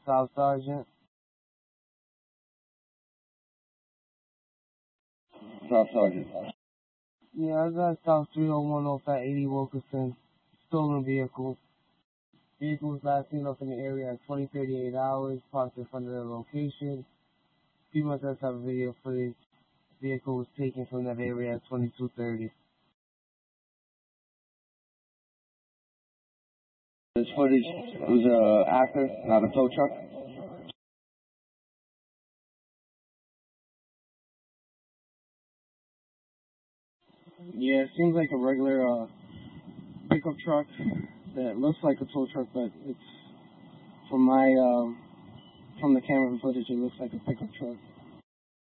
South Sergeant. South Sergeant. Yeah, I got South 301 off at 80 Wilkerson. Stolen vehicle. Vehicle was last seen up in the area at 20:38 hours, parked in front of the location. People does have video footage. Vehicle was taken from that area at 22:30. This footage was a actor, not a tow truck. Yeah, it seems like a regular pickup truck that looks like a tow truck, but it's from the camera footage, it looks like a pickup truck.